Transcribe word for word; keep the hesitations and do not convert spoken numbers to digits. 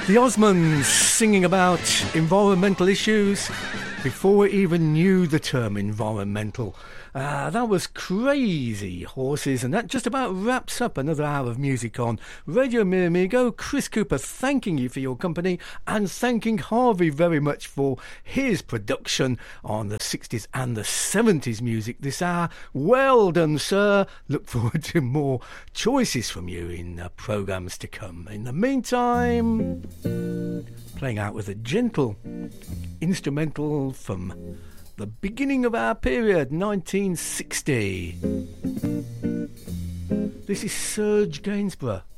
The Osmonds singing about environmental issues before we even knew the term environmental. Uh, that was Crazy Horses, and that just about wraps up another hour of music on Radio Mi Amigo. Chris Cooper thanking you for your company and thanking Harvey very much for his production on the sixties and the seventies music this hour. Well done, sir. Look forward to more choices from you in uh, programmes to come. In the meantime, playing out with a gentle instrumental from the beginning of our period, nineteen sixty. This is Serge Gainsbourg.